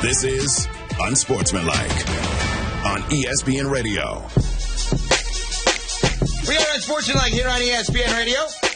This is Unsportsmanlike on ESPN Radio. We are Unsportsmanlike here on ESPN Radio.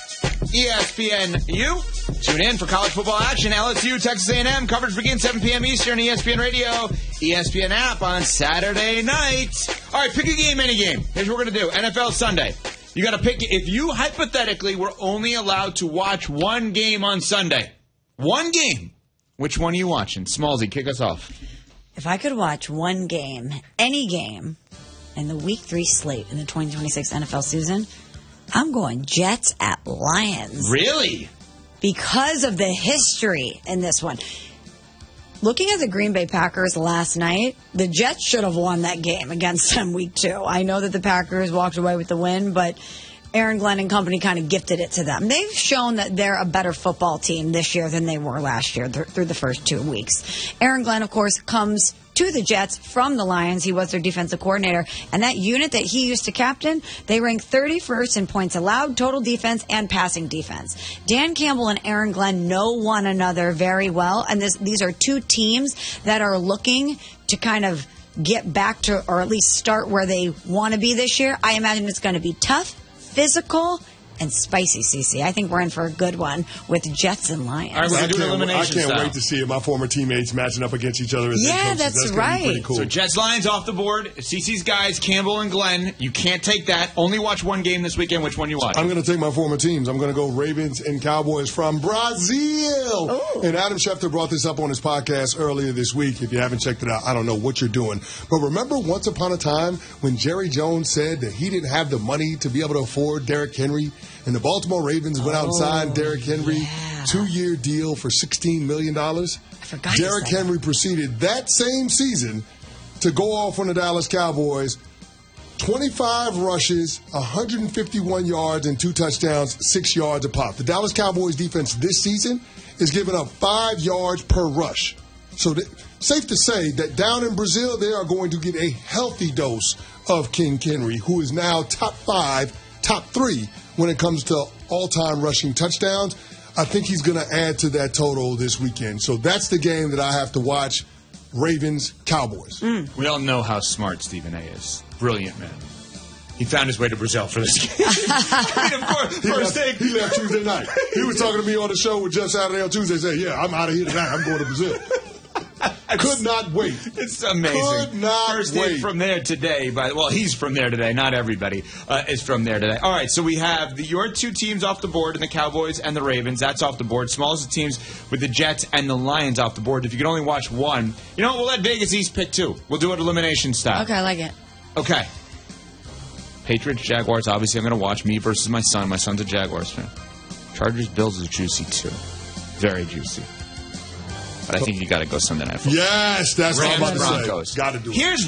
ESPNU. Tune in for college football action. LSU, Texas A&M. Coverage begins 7 p.m. Eastern. ESPN Radio, ESPN app on Saturday night. All right, pick a game, any game. Here's what we're going to do. NFL Sunday. You got to pick. If you hypothetically were only allowed to watch one game on Sunday, one game, which one are you watching? Smallsy, kick us off. If I could watch one game, any game, in the Week 3 slate in the 2026 NFL season, I'm going Jets at Lions. Really? Because of the history in this one. Looking at the Green Bay Packers last night, the Jets should have won that game against them Week 2. I know that the Packers walked away with the win, but Aaron Glenn and company kind of gifted it to them. They've shown that they're a better football team this year than they were last year through the first 2 weeks. Aaron Glenn, of course, comes to the Jets from the Lions. He was their defensive coordinator. And that unit that he used to captain, they ranked 31st in points allowed, total defense, and passing defense. Dan Campbell and Aaron Glenn know one another very well. And these are two teams that are looking to kind of get back to, or at least start where they want to be this year. I imagine it's going to be tough, physical, and spicy, CC. I think we're in for a good one with Jets and Lions. All right, we're gonna do elimination I can't style. wait to see my former teammates matching up against each other as head coaches. That's gonna right. be pretty cool. So Jets, Lions off the board. CC's guys, Campbell and Glenn. You can't take that. Only watch one game this weekend. Which one you watch? I'm going to take my former teams. I'm going to go Ravens and Cowboys from Brazil. Ooh. And Adam Schefter brought this up on his podcast earlier this week. If you haven't checked it out, I don't know what you're doing. But remember once upon a time when Jerry Jones said that he didn't have the money to be able to afford Derrick Henry? And the Baltimore Ravens went out and signed Derrick Henry, 2-year deal for $16 million. I forgot Derrick Henry proceeded that same season to go off on the Dallas Cowboys, 25 rushes, 151 yards, and 2 touchdowns, 6 yards a pop. The Dallas Cowboys defense this season is giving up 5 yards per rush. So safe to say that down in Brazil, they are going to get a healthy dose of King Henry, who is now top 5, top 3 when it comes to all-time rushing touchdowns. I think he's going to add to that total this weekend. So that's the game that I have to watch, Ravens-Cowboys. We all know how smart Stephen A. is. Brilliant man. He found his way to Brazil for this game. I mean, He left Tuesday night. He was talking to me on the show with Jeff Saturday on Tuesday. Said, "Yeah, I'm out of here tonight. I'm going to Brazil." Could not wait. It's amazing. Could not First wait. day from there today. Well, he's from there today. Not everybody is from there today. All right, so we have your two teams off the board, and the Cowboys and the Ravens. That's off the board. Smallest of teams with the Jets and the Lions off the board. If you can only watch one, you know what? We'll let Vegas East pick two. We'll do it elimination style. Okay, I like it. Okay. Patriots, Jaguars. Obviously, I'm going to watch me versus my son. My son's a Jaguars fan. Chargers, Bills is juicy, too. Very juicy. But I think you got to go Sunday Night Football. Yes, that's what I'm about to say. Broncos. Got to do it. Here's